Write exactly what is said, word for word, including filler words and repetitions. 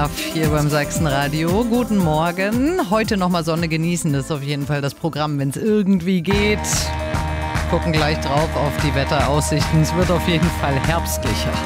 Love hier beim Sachsenradio. Guten Morgen. Heute nochmal Sonne genießen, das ist auf jeden Fall das Programm, wenn es irgendwie geht. Gucken gleich drauf auf die Wetteraussichten. Es wird auf jeden Fall herbstlicher.